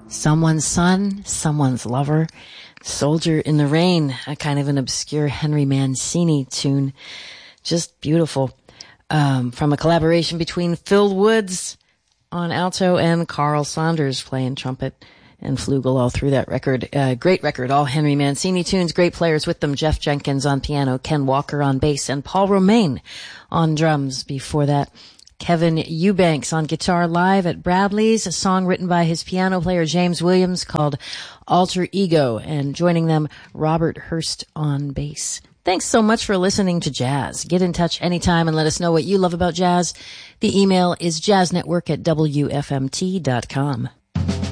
Someone's Son, Someone's Lover, Soldier in the Rain, a kind of an obscure Henry Mancini tune. Just beautiful. From a collaboration between Phil Woods on alto and Carl Saunders playing trumpet and flugel all through that record. Great record, all Henry Mancini tunes, great players with them. Jeff Jenkins on piano, Ken Walker on bass, and Paul Romaine on drums. Before that, Kevin Eubanks on guitar live at Bradley's, a song written by his piano player James Williams called Alter Ego, and joining them, Robert Hurst on bass. Thanks so much for listening to Jazz. Get in touch anytime and let us know what you love about jazz. The email is jazznetwork@wfmt.com.